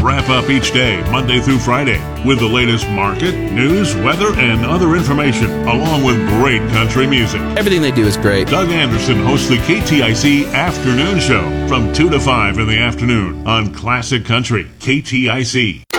wrap up each day, Monday through Friday, with the latest market, news, weather, and other information, along with great country music. Everything they do is great. Doug Anderson hosts the KTIC Afternoon Show from 2 to 5 in the afternoon on Classic Country, KTIC.